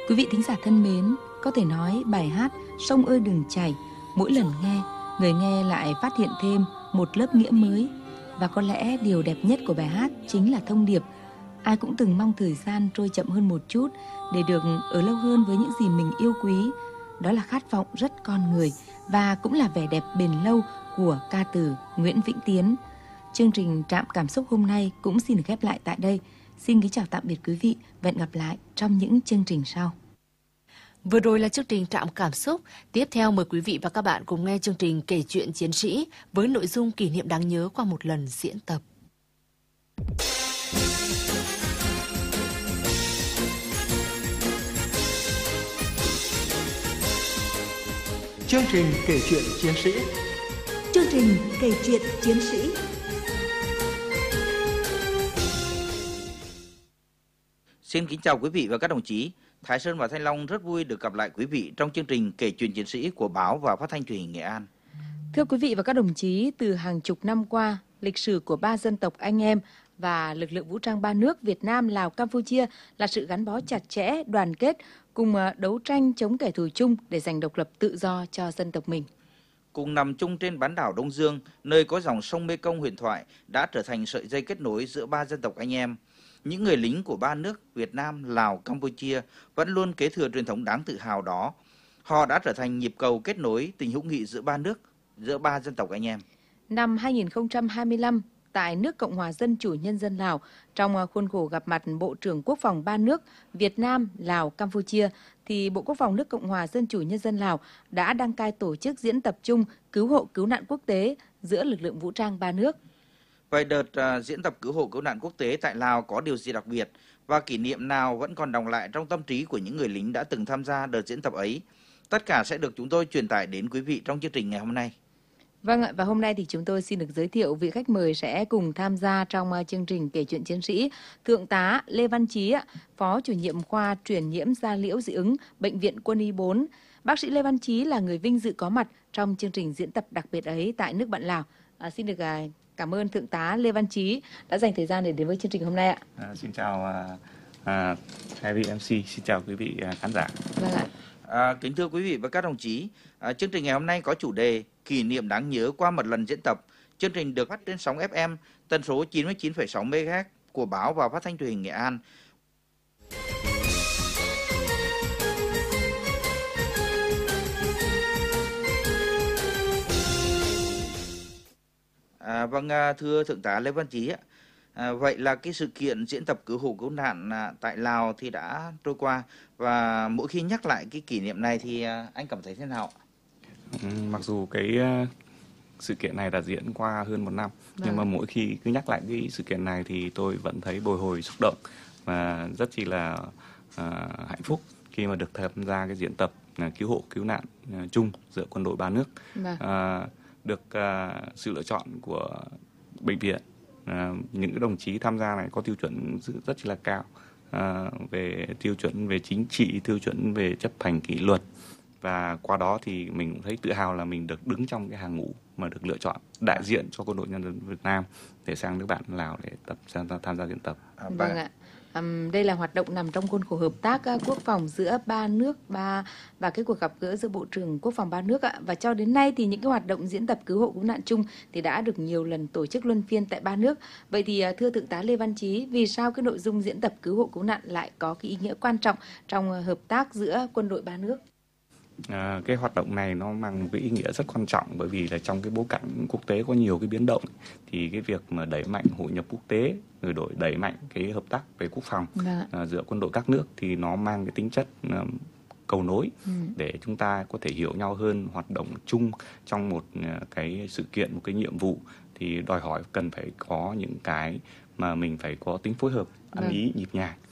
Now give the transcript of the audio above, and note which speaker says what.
Speaker 1: Quý vị thính giả thân mến, có thể nói bài hát Sông ơi đừng chảy, mỗi lần nghe, người nghe lại phát hiện thêm một lớp nghĩa mới. Và có lẽ điều đẹp nhất của bài hát chính là thông điệp. Ai cũng từng mong thời gian trôi chậm hơn một chút để được ở lâu hơn với những gì mình yêu quý. Đó là khát vọng rất con người và cũng là vẻ đẹp bền lâu của ca từ Nguyễn Vĩnh Tiến. Chương trình Trạm Cảm Xúc hôm nay cũng xin được khép lại tại đây. Xin kính chào tạm biệt quý vị và hẹn gặp lại trong những chương trình sau.
Speaker 2: Vừa rồi là chương trình Trạm Cảm Xúc. Tiếp theo mời quý vị và các bạn cùng nghe chương trình Kể chuyện chiến sĩ với nội dung kỷ niệm đáng nhớ qua một lần diễn tập.
Speaker 3: Chương trình Kể chuyện chiến sĩ.
Speaker 4: Chương trình Kể chuyện chiến sĩ.
Speaker 5: Xin kính chào quý vị và các đồng chí. Thái Sơn và Thanh Long rất vui được gặp lại quý vị trong chương trình Kể chuyện chiến sĩ của báo và phát thanh truyền hình Nghệ An.
Speaker 1: Thưa quý vị và các đồng chí, từ hàng chục năm qua, lịch sử của ba dân tộc anh em và lực lượng vũ trang ba nước Việt Nam, Lào, Campuchia là sự gắn bó chặt chẽ, đoàn kết, cùng đấu tranh chống kẻ thù chung để giành độc lập tự do cho dân tộc mình.
Speaker 5: Cùng nằm chung trên bán đảo Đông Dương, nơi có dòng sông Mê Công huyền thoại đã trở thành sợi dây kết nối giữa ba dân tộc anh em. Những người lính của ba nước Việt Nam, Lào, Campuchia vẫn luôn kế thừa truyền thống đáng tự hào đó. Họ đã trở thành nhịp cầu kết nối tình hữu nghị giữa ba nước, giữa ba dân tộc anh em.
Speaker 1: Năm 2025, tại nước Cộng hòa Dân chủ Nhân dân Lào, trong khuôn khổ gặp mặt Bộ trưởng Quốc phòng ba nước Việt Nam, Lào, Campuchia, thì Bộ Quốc phòng nước Cộng hòa Dân chủ Nhân dân Lào đã đăng cai tổ chức diễn tập chung cứu hộ cứu nạn quốc tế giữa lực lượng vũ trang ba nước.
Speaker 5: Vậy đợt diễn tập cứu hộ cứu nạn quốc tế tại Lào có điều gì đặc biệt và kỷ niệm nào vẫn còn đọng lại trong tâm trí của những người lính đã từng tham gia đợt diễn tập ấy? Tất cả sẽ được chúng tôi truyền tải đến quý vị trong chương trình ngày hôm nay.
Speaker 1: Vâng ạ, và hôm nay thì chúng tôi xin được giới thiệu vị khách mời sẽ cùng tham gia trong chương trình Kể chuyện chiến sĩ. Thượng tá Lê Văn Chí, Phó chủ nhiệm khoa truyền nhiễm da liễu dị ứng, Bệnh viện Quân y 4. Bác sĩ Lê Văn Chí là người vinh dự có mặt trong chương trình diễn tập đặc biệt ấy tại nước bạn Lào. Xin được cảm ơn Thượng tá Lê Văn Chí đã dành thời gian để đến với chương trình hôm nay ạ.
Speaker 6: Xin chào hai vị MC, xin chào quý vị khán giả.
Speaker 1: Vâng ạ.
Speaker 5: Kính thưa quý vị và các đồng chí, chương trình ngày hôm nay có chủ đề kỷ niệm đáng nhớ qua một lần diễn tập. Chương trình được phát trên sóng FM tần số 99,6 MHz của báo và phát thanh truyền hình Nghệ An. Thưa Thượng tá Lê Văn Chí, vậy là cái sự kiện diễn tập cứu hộ cứu nạn tại Lào thì đã trôi qua, và mỗi khi nhắc lại cái kỷ niệm này thì anh cảm thấy thế nào?
Speaker 6: Mặc dù cái sự kiện này đã diễn qua hơn một năm, nhưng mà mỗi khi cứ nhắc lại cái sự kiện này thì tôi vẫn thấy bồi hồi xúc động và rất chỉ là hạnh phúc khi mà được tham gia cái diễn tập cứu hộ cứu nạn chung giữa quân đội ba nước. Được sự lựa chọn của bệnh viện, những cái đồng chí tham gia này có tiêu chuẩn rất là cao, về tiêu chuẩn về chính trị, tiêu chuẩn về chấp hành kỷ luật, và qua đó thì mình cũng thấy tự hào là mình được đứng trong cái hàng ngũ mà được lựa chọn đại diện cho Quân đội Nhân dân Việt Nam để sang nước bạn Lào để tham gia diễn tập.
Speaker 1: Vâng ạ. Đây là hoạt động nằm trong khuôn khổ hợp tác quốc phòng giữa ba nước và cái cuộc gặp gỡ giữa Bộ trưởng Quốc phòng ba nước ạ. Và cho đến nay thì những cái hoạt động diễn tập cứu hộ cứu nạn chung thì đã được nhiều lần tổ chức luân phiên tại ba nước. Vậy thì thưa Thượng tá Lê Văn Chí, vì sao cái nội dung diễn tập cứu hộ cứu nạn lại có cái ý nghĩa quan trọng trong hợp tác giữa quân đội ba nước?
Speaker 6: Cái hoạt động này nó mang một cái ý nghĩa rất quan trọng, bởi vì là trong cái bối cảnh quốc tế có nhiều cái biến động thì cái việc mà đẩy mạnh hội nhập quốc tế rồi đẩy mạnh cái hợp tác về quốc phòng giữa quân đội các nước thì nó mang cái tính chất cầu nối để chúng ta có thể hiểu nhau hơn, hoạt động chung trong một cái sự kiện, một cái nhiệm vụ thì đòi hỏi cần phải có những cái mà mình phải có tính phối hợp, ăn ý, nhịp nhàng